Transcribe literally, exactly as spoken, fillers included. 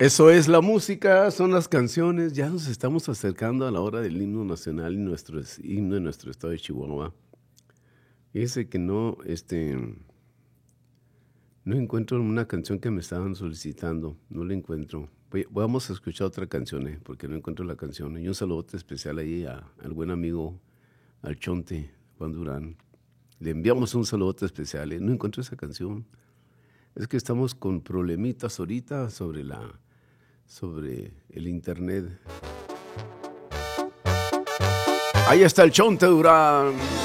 Eso es la música, son las canciones. Ya nos estamos acercando a la hora del himno nacional y nuestro himno de nuestro estado de Chihuahua. Fíjese que no, este, no encuentro una canción que me estaban solicitando. No la encuentro. Voy- Vamos a escuchar otra canción, eh, porque no encuentro la canción. Y un saludote especial ahí a- al buen amigo, al Chonte, Juan Durán. Le enviamos un saludote especial. eh. No encuentro esa canción. Es que estamos con problemitas ahorita sobre la, sobre el internet. Ahí está el Chonte Durán.